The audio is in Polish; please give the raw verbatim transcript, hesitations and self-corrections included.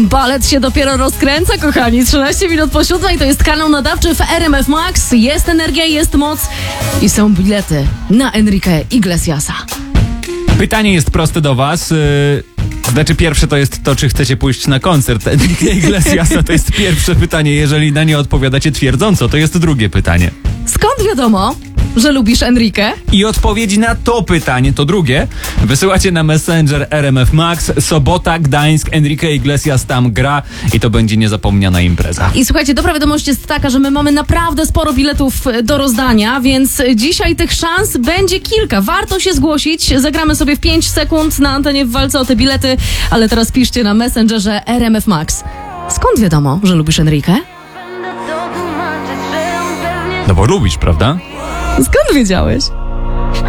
Balet się dopiero rozkręca, kochani. trzynaście minut po siódmej, to jest kanał nadawczy w R M F Max. Jest energia, jest moc i są bilety na Enrique Iglesiasa. Pytanie jest proste do was. Yy, znaczy pierwsze to jest to, czy chcecie pójść na koncert Enrique Iglesiasa. To jest pierwsze pytanie. Jeżeli na nie odpowiadacie twierdząco, to jest drugie pytanie. Skąd wiadomo, że lubisz Enrique? I odpowiedzi na to pytanie, to drugie, wysyłacie na Messenger R M F Max. Sobota, Gdańsk, Enrique Iglesias tam gra i to będzie niezapomniana impreza. I słuchajcie, dobra wiadomość jest taka, że my mamy naprawdę sporo biletów do rozdania, więc dzisiaj tych szans będzie kilka. Warto się zgłosić. Zagramy sobie w pięć sekund na antenie w walce o te bilety, ale teraz piszcie na Messengerze R M F Max. Skąd wiadomo, że lubisz Enrique? No bo lubisz, prawda? Skąd wiedziałeś?